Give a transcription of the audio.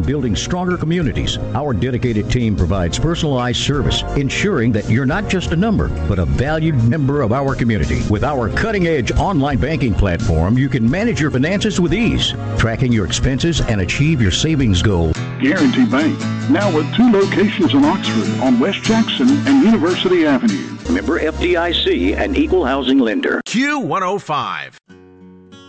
building stronger communities. Our dedicated team provides personalized service, ensuring that you're not just a number, but a valued member of our community. With our cutting-edge online banking platform, you can manage your finances with ease, tracking your expenses and achieve your savings goal. Guarantee Bank, now with 2 locations in Oxford on West Jackson and University Avenue. Member FDIC, an equal housing lender. Q105.